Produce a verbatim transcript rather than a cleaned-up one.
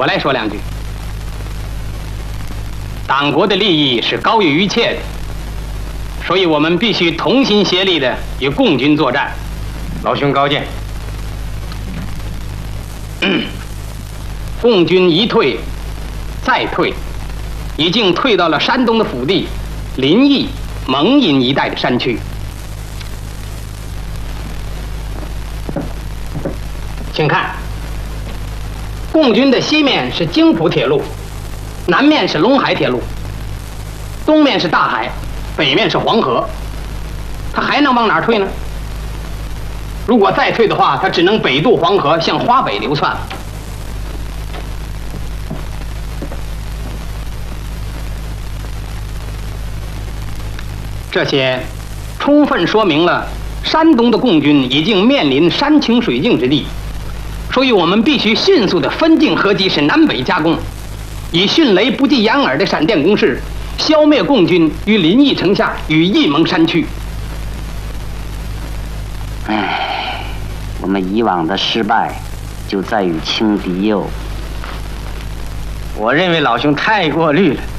我来说两句。党国的利益是高于一切的，所以我们必须同心协力的与共军作战。 老兄高见。 嗯，共军一退再退，已经退到了山东的腹地临沂、蒙阴一带的山区。请看，共军的西面是京浦铁路，南面是陇海铁路，东面是大海，北面是黄河，他还能往哪儿退呢？如果再退的话，他只能北渡黄河，向华北流窜了。这些充分说明了山东的共军已经面临山穷水尽之地，所以我们必须迅速的分进合击，使南北夹攻，以迅雷不及掩耳的闪电攻势，消灭共军于临沂城下与沂蒙山区。 唉，我们以往的失败就在于轻敌哟。 我认为老兄太过虑了。